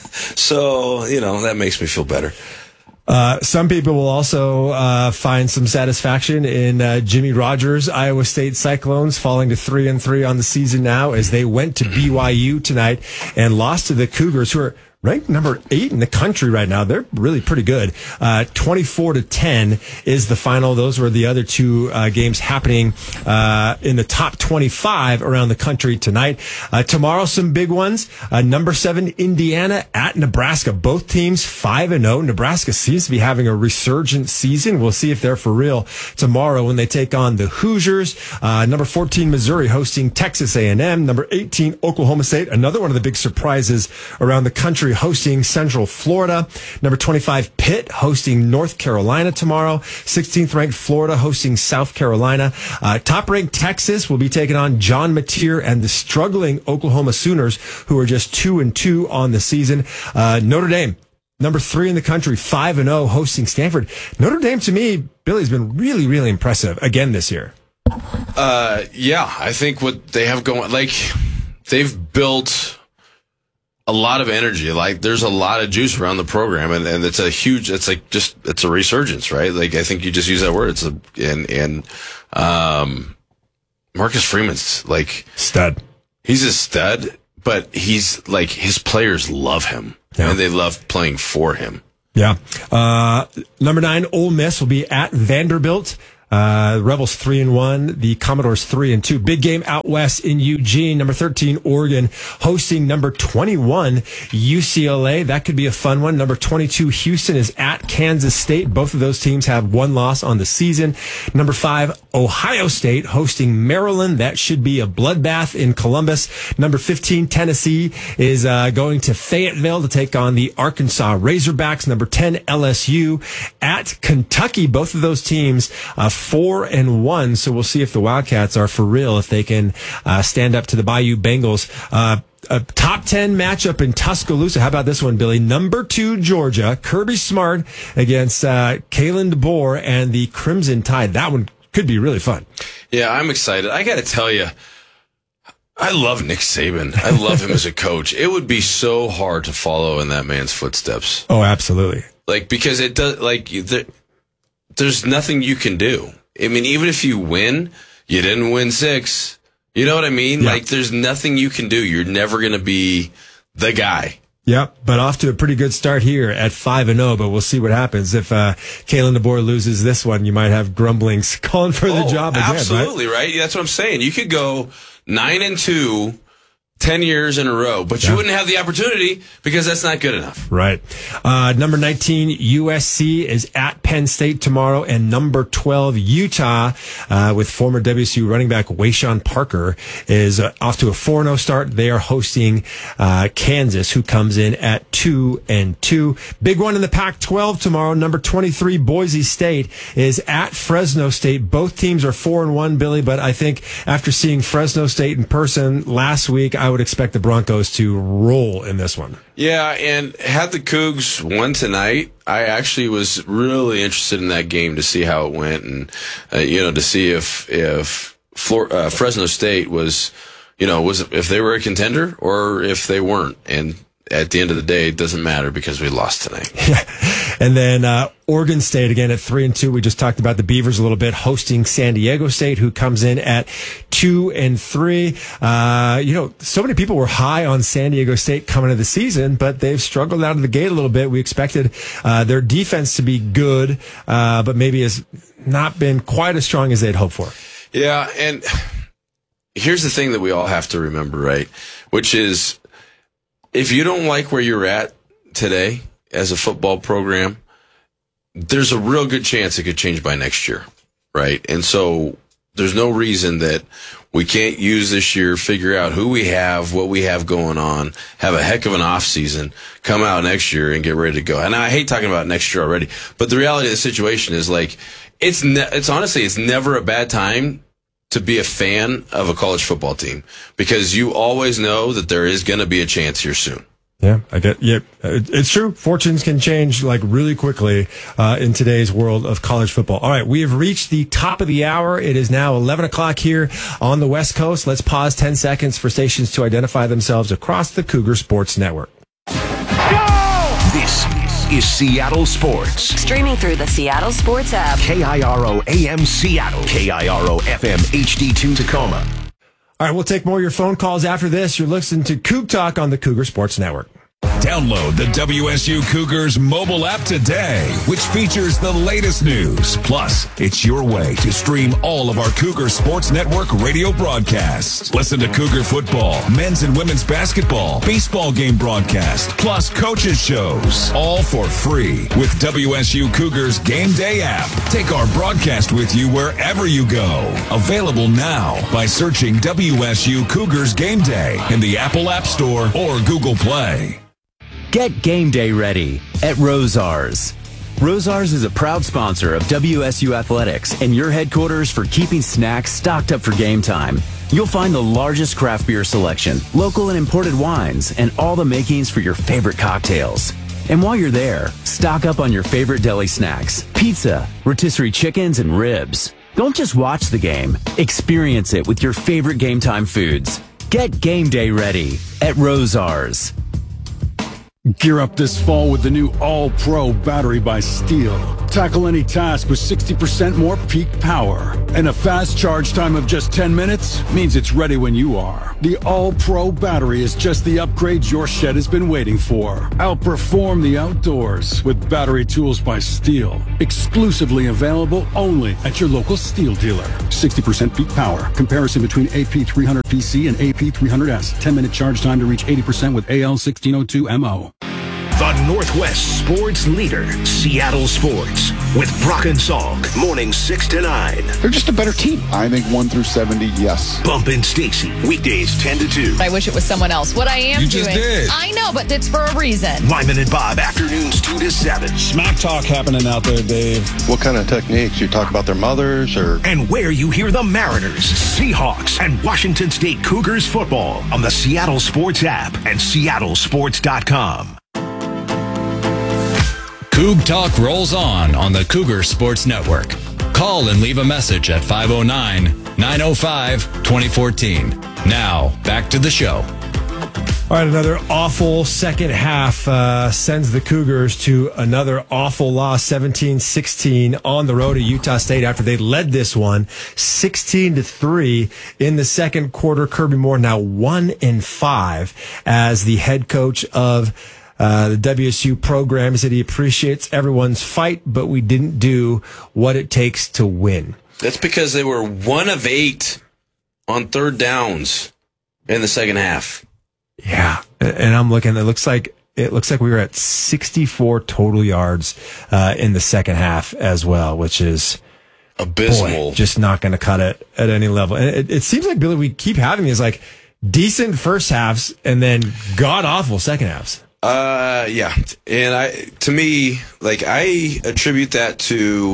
So, you know, that makes me feel better. Uh, some people will also uh, find some satisfaction in uh, Jimmy Rogers' Iowa State Cyclones falling to three and three on the season now as they went to B Y U tonight and lost to the Cougars, who are ranked number eight in the country right now. They're really pretty good. Uh, twenty-four to ten is the final. Those were the other two uh, games happening uh, in the top twenty-five around the country tonight. Uh, tomorrow, some big ones. Uh, number seven, Indiana at Nebraska. Both teams five and oh. Nebraska seems to be having a resurgent season. We'll see if they're for real tomorrow when they take on the Hoosiers. Uh, number fourteen, Missouri hosting Texas A and M. Number eighteen, Oklahoma State. Another one of the big surprises around the country, hosting Central Florida. Number twenty-five, Pitt hosting North Carolina tomorrow. sixteenth ranked Florida hosting South Carolina. Uh, top ranked Texas will be taking on John Mateer and the struggling Oklahoma Sooners, who are just two and two on the season. Uh, Notre Dame, number three in the country, five and oh, hosting Stanford. Notre Dame, to me, Billy, has been really, really impressive again this year. Uh, yeah, I think what they have going, like, they've built a lot of energy. Like, there's a lot of juice around the program, and, and it's a huge, it's like just, it's a resurgence, right? Like, I think you just use that word. It's a, and, and, um, Marcus Freeman's like stud. He's a stud, but he's like his players love him yeah. and they love playing for him. Yeah. Uh, number nine, Ole Miss will be at Vanderbilt. Uh, Rebels three and one, the Commodores three and two. Big game out west in Eugene. Number thirteen, Oregon hosting number twenty-one, U C L A. That could be a fun one. Number twenty-two, Houston is at Kansas State. Both of those teams have one loss on the season. Number five, Ohio State hosting Maryland. That should be a bloodbath in Columbus. Number fifteen, Tennessee is uh, going to Fayetteville to take on the Arkansas Razorbacks. Number ten, L S U at Kentucky. Both of those teams uh, four and one. So we'll see if the Wildcats are for real, if they can uh, stand up to the Bayou Bengals. Uh, a top ten matchup in Tuscaloosa. How about this one, Billy? Number two, Georgia, Kirby Smart against uh, Kalen DeBoer and the Crimson Tide. That one could be really fun. Yeah, I'm excited. I got to tell you, I love Nick Saban. I love him as a coach. It would be so hard to follow in that man's footsteps. Oh, absolutely. Like, because it does, like, there, there's nothing you can do. I mean, even if you win, you didn't win six. You know what I mean? Yeah. Like, there's nothing you can do. You're never going to be the guy. Yep, but off to a pretty good start here at five and oh, but we'll see what happens. If uh, Kalen DeBoer loses this one, you might have grumblings calling for the oh, job again, absolutely, right? right? That's what I'm saying. You could go nine and two, ten years in a row, but you yeah. wouldn't have the opportunity because that's not good enough. Right. Uh, number nineteen, U S C is at Penn State tomorrow, and number twelve, Utah, uh, with former W S U running back Wayshawn Parker, is uh, off to a four and oh start. They are hosting uh, Kansas, who comes in at two and two. Big one in the Pac twelve tomorrow. Number twenty-three, Boise State is at Fresno State. Both teams are four and one, Billy, but I think after seeing Fresno State in person last week, I would expect the Broncos to roll in this one. Yeah, and had the Cougs won tonight, I actually was really interested in that game to see how it went, and uh, you know, to see if if Flor- uh, Fresno State was, you know, was if they were a contender or if they weren't. And at the end of the day, it doesn't matter because we lost tonight. Yeah. And then uh, Oregon State again at three and two. We just talked about the Beavers a little bit, hosting San Diego State, who comes in at two and three. Uh, you know, so many people were high on San Diego State coming into the season, but they've struggled out of the gate a little bit. We expected uh, their defense to be good, uh, but maybe has not been quite as strong as they'd hoped for. Yeah, and here's the thing that we all have to remember, right? Which is, if you don't like where you're at today as a football program, there's a real good chance it could change by next year, right? And so there's no reason that we can't use this year, figure out who we have, what we have going on, have a heck of an off season, come out next year and get ready to go. And I hate talking about next year already, but the reality of the situation is, like, it's ne- it's honestly, it's never a bad time to be a fan of a college football team, because you always know that there is going to be a chance here soon. Yeah, I get. Yeah, it's true. Fortunes can change like really quickly uh, in today's world of college football. All right, we have reached the top of the hour. It is now eleven o'clock here on the West Coast. Let's pause ten seconds for stations to identify themselves across the Cougar Sports Network. This is Seattle Sports. Streaming through the Seattle Sports app. K I R O A M Seattle. K I R O F M H D two Tacoma. All right, we'll take more of your phone calls after this. You're listening to Coug Talk on the Cougar Sports Network. Download the W S U Cougars mobile app today, which features the latest news. Plus, it's your way to stream all of our Cougar Sports Network radio broadcasts. Listen to Cougar football, men's and women's basketball, baseball game broadcast, plus coaches shows, all for free with W S U Cougars Game Day app. Take our broadcast with you wherever you go. Available now by searching W S U Cougars Game Day in the Apple App Store or Google Play. Get game day ready at Rosars. Rosars is a proud sponsor of W S U Athletics and your headquarters for keeping snacks stocked up for game time. You'll find the largest craft beer selection, local and imported wines, and all the makings for your favorite cocktails. And while you're there, stock up on your favorite deli snacks, pizza, rotisserie chickens, and ribs. Don't just watch the game. Experience it with your favorite game time foods. Get game day ready at Rosars. Gear up this fall with the new All-Pro battery by Steel. Tackle any task with sixty percent more peak power. And a fast charge time of just ten minutes means it's ready when you are. The All-Pro battery is just the upgrade your shed has been waiting for. Outperform the outdoors with battery tools by Steel. Exclusively available only at your local Steel dealer. sixty percent peak power. Comparison between A P three hundred P C and A P three hundred S. ten minute charge time to reach eighty percent with A L sixteen oh two M O. The Northwest sports leader, Seattle Sports, with Brock and Salk, mornings six to nine. They're just a better team. I think one through seventy, yes. Bump and Stacy, weekdays ten to two. I wish it was someone else. What I am You doing. just did. I know, but it's for a reason. Lyman and Bob, afternoons two to seven. Smack talk happening out there, Dave. What kind of techniques? You talk about their mothers or? And where you hear the Mariners, Seahawks, and Washington State Cougars football on the Seattle Sports app and seattle sports dot com. Coug Talk rolls on on the Cougar Sports Network. Call and leave a message at five oh nine, nine oh five, two oh one four. Now, back to the show. All right, another awful second half uh, sends the Cougars to another awful loss, seventeen sixteen on the road at Utah State after they led this one sixteen to three in the second quarter. Kirby Moore now one and five as the head coach of Uh, the W S U program. Said he appreciates everyone's fight, but we didn't do what it takes to win. That's because they were one of eight on third downs in the second half. Yeah, and I'm looking. It looks like it looks like we were at sixty-four total yards uh, in the second half as well, which is abysmal. Boy, just not going to cut it at any level. And it, it seems like, Billy, we keep having these like decent first halves and then god awful second halves. Uh, yeah. And I, to me, like, I attribute that to,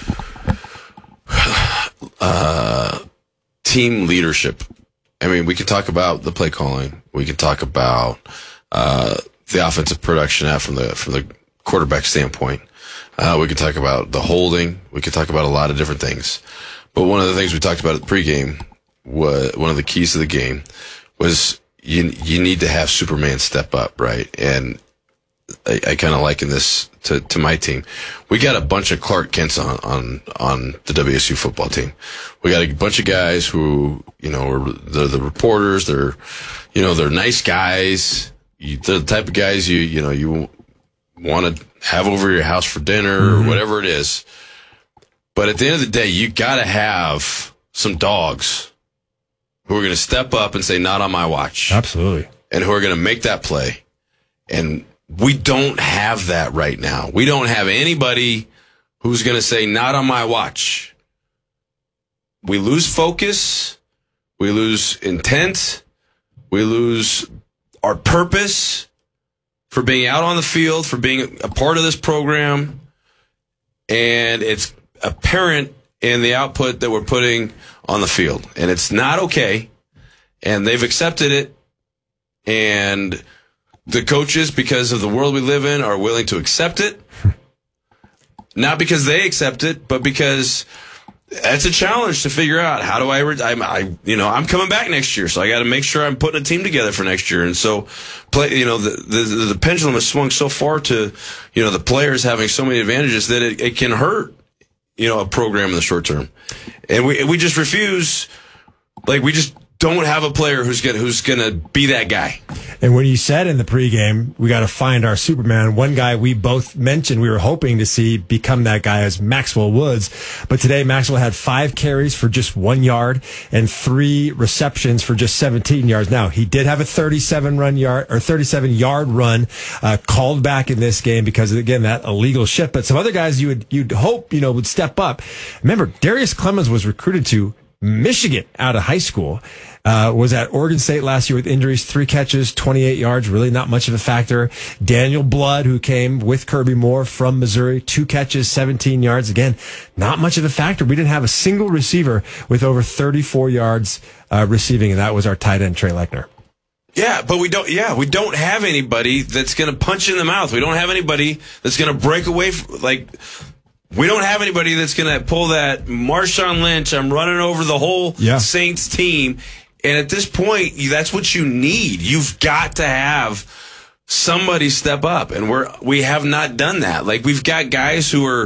uh, team leadership. I mean, we could talk about the play calling. We could talk about, uh, the offensive production out from the, from the quarterback standpoint. Uh, we could talk about the holding. We could talk about a lot of different things. But one of the things we talked about at the pregame was, one of the keys to the game was, You you need to have Superman step up, right? And I, I kind of liken this to, to my team. We got a bunch of Clark Kents on, on, on the W S U football team. We got a bunch of guys who, you know, are they're the reporters. They're, you know, they're nice guys. You, they're the type of guys you, you know, you want to have over your house for dinner mm-hmm. or whatever it is. But at the end of the day, you got to have some dogs who are going to step up and say, not on my watch. Absolutely. And who are going to make that play. And we don't have that right now. We don't have anybody who's going to say, not on my watch. We lose focus. We lose intent. We lose our purpose for being out on the field, for being a part of this program. And it's apparent in the output that we're putting on the field. And it's not okay. And they've accepted it. And the coaches, because of the world we live in, are willing to accept it. Not because they accept it, but because it's a challenge to figure out how do I, I, I you know, I'm coming back next year, so I got to make sure I'm putting a team together for next year. And so, play, you know, the, the, the pendulum has swung so far to, you know, the players having so many advantages that it, it can hurt, you know, a program in the short term. And we we just refuse, like, we just don't have a player who's gonna who's gonna be that guy. And when you said in the pregame, we got to find our Superman, one guy we both mentioned we were hoping to see become that guy is Maxwell Woods. But today, Maxwell had five carries for just one yard and three receptions for just seventeen yards. Now, he did have a thirty-seven run yard or thirty-seven yard run uh, called back in this game because, again, that illegal shift. But some other guys you would you'd hope you know would step up. Remember, Darius Clemens was recruited to Michigan out of high school, uh, was at Oregon State last year with injuries, three catches, twenty-eight yards, really not much of a factor. Daniel Blood, who came with Kirby Moore from Missouri, two catches, seventeen yards. Again, not much of a factor. We didn't have a single receiver with over thirty-four yards uh, receiving, and that was our tight end, Trey Lechner. Yeah, but we don't. Yeah, we don't have anybody that's going to punch in the mouth. We don't have anybody that's going to break away. From, like, we don't have anybody that's going to pull that Marshawn Lynch. I'm running over the whole yeah. Saints team. And at this point, that's what you need. You've got to have somebody step up, and we're we have not done that. Like, we've got guys who are,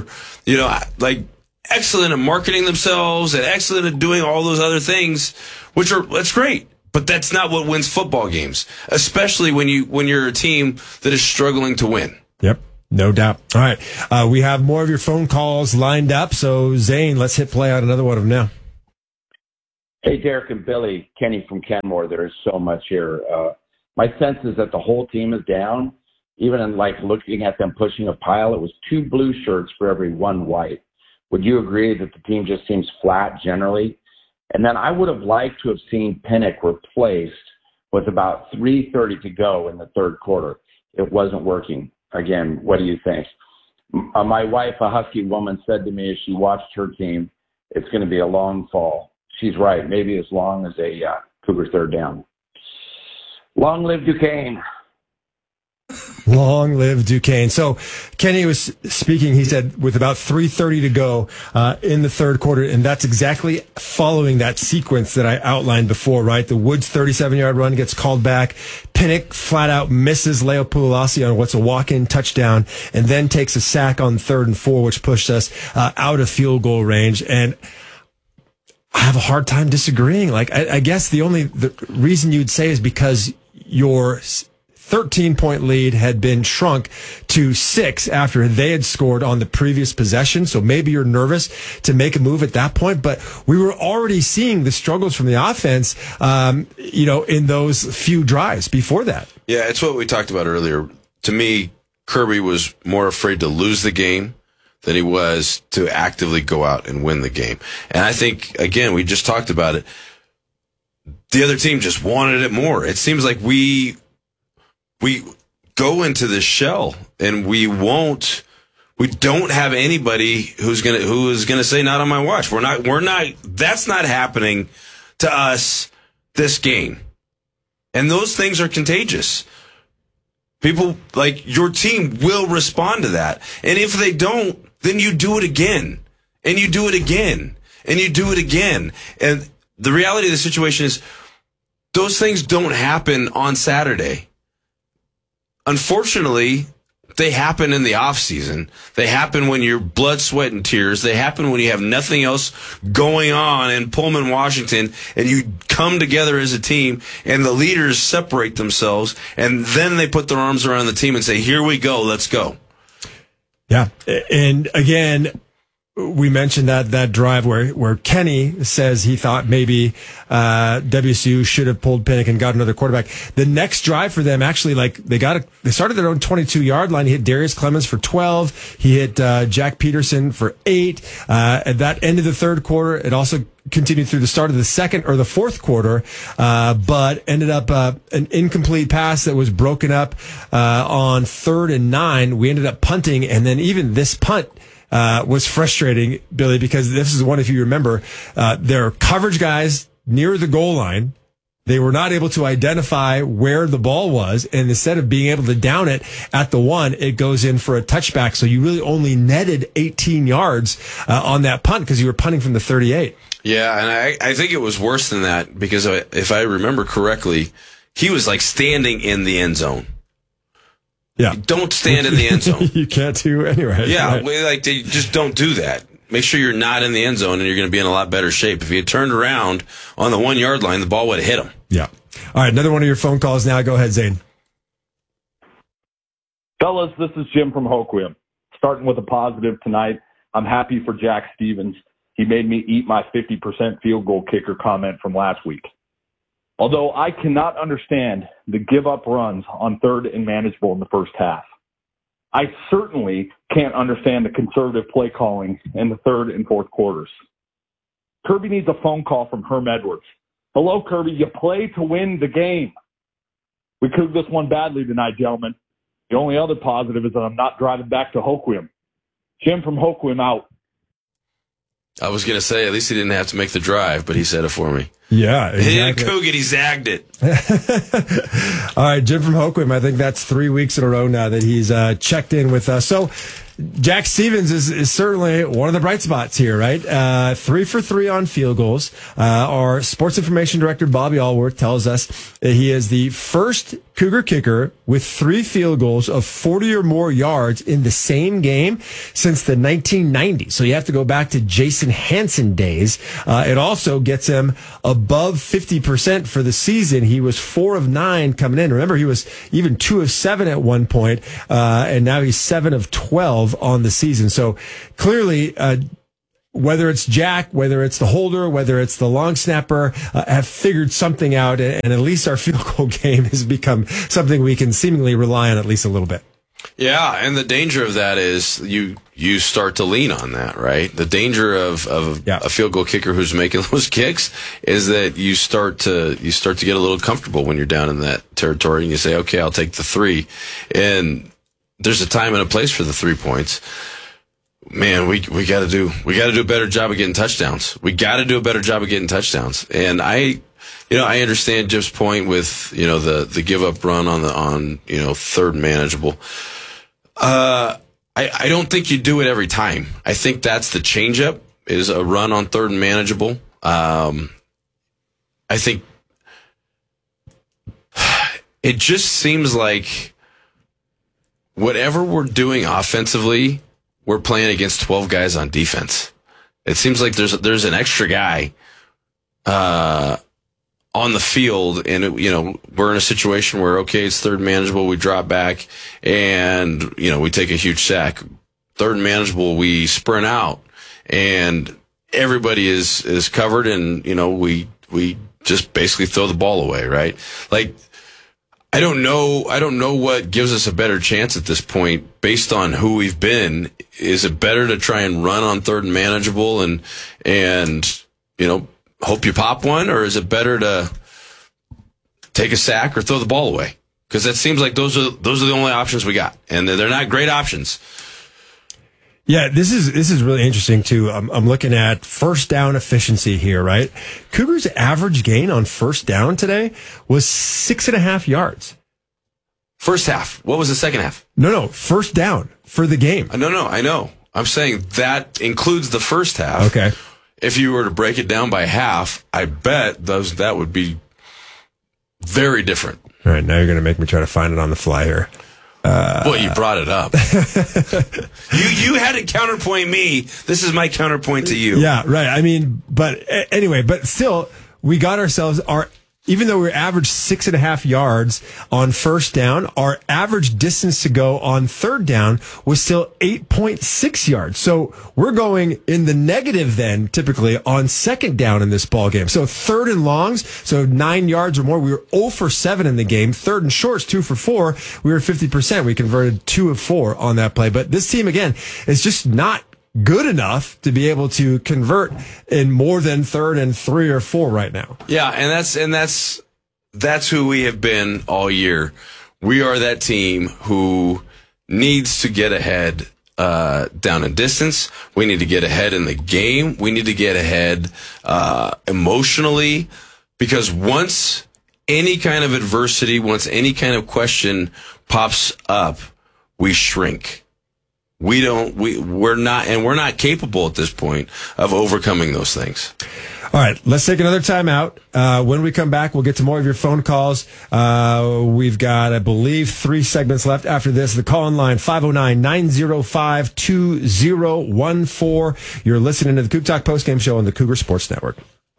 you know, like excellent at marketing themselves and excellent at doing all those other things, which are that's great. But that's not what wins football games, especially when you when you're a team that is struggling to win. Yep, no doubt. All right, uh, we have more of your phone calls lined up. So Zane, let's hit play on another one of them now. Hey, Derek and Billy, Kenny from Kenmore. There is so much here. Uh, my sense is that the whole team is down. Even in like looking at them pushing a pile, it was two blue shirts for every one white. Would you agree that the team just seems flat generally? And then I would have liked to have seen Pinnock replaced with about three thirty to go in the third quarter. It wasn't working. Again, what do you think? Uh, my wife, a Husky woman, said to me as she watched her team, it's going to be a long fall. She's right. Maybe as long as a uh, Cougar third down. Long live Duquesne. Long live Duquesne. So Kenny was speaking, he said, with about three thirty to go uh, in the third quarter, and that's exactly following that sequence that I outlined before, right? The Woods thirty-seven-yard run gets called back. Pinnock flat out misses Leo Pulasi on what's a walk-in touchdown, and then takes a sack on third and four, which pushed us uh, out of field goal range. And I have a hard time disagreeing. Like, I, I guess the only the reason you'd say is because your thirteen-point lead had been shrunk to six after they had scored on the previous possession. So maybe you're nervous to make a move at that point. But we were already seeing the struggles from the offense, um, you know, in those few drives before that. Yeah, it's what we talked about earlier. To me, Kirby was more afraid to lose the game than he was to actively go out and win the game. And I think, again, we just talked about it. The other team just wanted it more. It seems like we... We go into this shell and we won't, we don't have anybody who's going to, who is going to say not on my watch. We're not, we're not, that's not happening to us this game. And those things are contagious. People, like, your team will respond to that. And if they don't, then you do it again and you do it again and you do it again. And the reality of the situation is those things don't happen on Saturday. Unfortunately, they happen in the off season. They happen when you're blood, sweat, and tears. They happen when you have nothing else going on in Pullman, Washington, and you come together as a team, and the leaders separate themselves, and then they put their arms around the team and say, here we go, let's go. Yeah, and again, we mentioned that that drive where where Kenny says he thought maybe uh, W S U should have pulled Pinnock and got another quarterback. The next drive for them, actually, like they got a, they started their own twenty-two yard line. He hit Darius Clemens for twelve. He hit uh, Jack Peterson for eight. Uh, at that end of the third quarter, it also continued through the start of the second or the fourth quarter, uh, but ended up uh, an incomplete pass that was broken up uh, on third and nine. We ended up punting, and then even this punt Uh, was frustrating, Billy, because this is one, if you remember, uh, there are coverage guys near the goal line. They were not able to identify where the ball was, and instead of being able to down it at the one, it goes in for a touchback. So you really only netted eighteen yards uh, on that punt because you were punting from the thirty-eight. Yeah, and I, I think it was worse than that because if I remember correctly, he was like standing in the end zone. Yeah. Don't stand in the end zone. You can't do anyway. Yeah, right. we, like they just don't do that. Make sure you're not in the end zone, and you're going to be in a lot better shape. If you had turned around on the one yard line, the ball would have hit him. Yeah. All right, another one of your phone calls now. Go ahead, Zane. Fellas, this is Jim from Hoquiam. Starting with a positive tonight, I'm happy for Jack Stevens. He made me eat my fifty percent field goal kicker comment from last week. Although I cannot understand the give-up runs on third and manageable in the first half. I certainly can't understand the conservative play calling in the third and fourth quarters. Kirby needs a phone call from Herm Edwards. Hello, Kirby, you play to win the game. We cooked this one badly tonight, gentlemen. The only other positive is that I'm not driving back to Hoquiam. Jim from Hoquiam out. I was going to say, at least he didn't have to make the drive, but he said it for me. Yeah, exactly. He didn't cook it, he zagged it. All right, Jim from Hoquiam, I think that's three weeks in a row now that he's uh, checked in with us. So Jack Stevens is, is certainly one of the bright spots here, right? Uh, three for three on field goals. Uh, our sports information director, Bobby Allworth, tells us that he is the first Cougar kicker with three field goals of forty or more yards in the same game since the nineteen nineties. So you have to go back to Jason Hansen days. Uh, it also gets him above fifty percent for the season. He was four of nine coming in. Remember, he was even two of seven at one point, uh, and now he's seven of twelve on the season. So clearly, uh, whether it's Jack, whether it's the holder, whether it's the long snapper, uh, have figured something out, and, and at least our field goal game has become something we can seemingly rely on at least a little bit. Yeah, and the danger of that is you you start to lean on that, right? The danger of, of yeah. a field goal kicker who's making those kicks is that you start to you start to get a little comfortable when you're down in that territory, and you say, okay, I'll take the three. And there's a time and a place for the three points. Man, we we got to do we got to do a better job of getting touchdowns. We got to do a better job of getting touchdowns. And I, you know, I understand Jeff's point with, you know, the the give up run on the on you know third and manageable. Uh, I I don't think you do it every time. I think that's the changeup is a run on third and manageable. Um, I think it just seems like whatever we're doing offensively, we're playing against twelve guys on defense. It seems like there's there's an extra guy uh, on the field, and it, you know we're in a situation where okay, it's third and manageable, we drop back, and you know we take a huge sack. Third and manageable, we sprint out, and everybody is is covered, and you know we we just basically throw the ball away, right? Like. I don't know. I don't know what gives us a better chance at this point, based on who we've been. Is it better to try and run on third and manageable and and you know hope you pop one, or is it better to take a sack or throw the ball away? Because that seems like those are those are the only options we got, and they're not great options. Yeah, this is this is really interesting too. I'm, I'm looking at first down efficiency here, right? Cougars' average gain on first down today was six and a half yards. First half. What was the second half? No, no, first down for the game. Uh, no, no, I know. I'm saying that includes the first half. Okay. If you were to break it down by half, I bet those that would be very different. All right, now you're going to make me try to find it on the fly here. Uh, Boy, you brought it up. you you had to counterpoint me. This is my counterpoint to you. Yeah, right. I mean, but anyway, but still, we got ourselves our. Even though we're average six and a half yards on first down, our average distance to go on third down was still eight point six yards. So we're going in the negative then, typically, on second down in this ball game. So third and longs, so nine yards or more, we were zero for seven in the game. Third and shorts, two for four. We were fifty percent. We converted two of four on that play. But this team, again, is just not good enough to be able to convert in more than third and three or four right now. Yeah, and that's and that's that's who we have been all year. We are that team who needs to get ahead uh, down in distance. We need to get ahead in the game. We need to get ahead uh, emotionally, because once any kind of adversity, once any kind of question pops up, we shrink. We don't, we, we're not, and we're not capable at this point of overcoming those things. All right, let's take another time out. Uh, when we come back, we'll get to more of your phone calls. Uh, we've got, I believe, three segments left after this. The call-in line, five oh nine, nine oh five, two oh one four. You're listening to the Coug Talk postgame show on the Cougar Sports Network.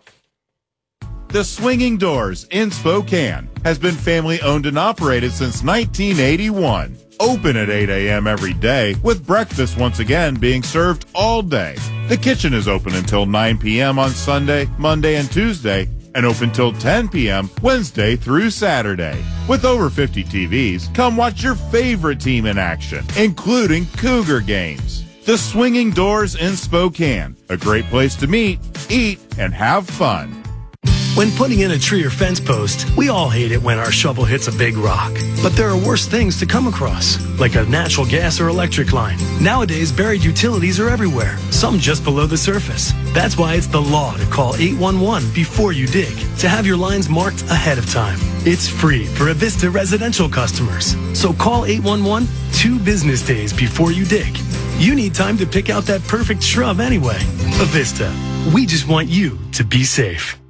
The Swinging Doors in Spokane has been family-owned and operated since nineteen eighty-one. Open at eight a.m. every day, with breakfast once again being served all day. The kitchen is open until nine p.m. on Sunday, Monday, and Tuesday, and open till ten p.m. Wednesday through Saturday. With over fifty T Vs, come watch your favorite team in action, including Cougar games. The Swinging Doors in Spokane, a great place to meet, eat, and have fun. When putting in a tree or fence post, we all hate it when our shovel hits a big rock. But there are worse things to come across, like a natural gas or electric line. Nowadays, buried utilities are everywhere, some just below the surface. That's why it's the law to call eight one one before you dig, to have your lines marked ahead of time. It's free for Avista residential customers. So call eight one one two business days before you dig. You need time to pick out that perfect shrub anyway. Avista, we just want you to be safe.